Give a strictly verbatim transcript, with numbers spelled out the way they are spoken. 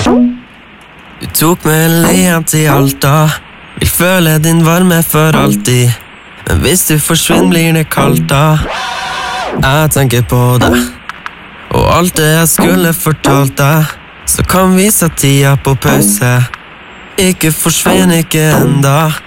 Du tok meg leien til Alta. Vil føle din varme for alltid. Men hvis du forsvinner blir det kaldt da. Jeg tenker på deg og alt det jeg skulle fortalt deg. Så kan vi sette tida på pause. Ikke forsvinn, ikke enda.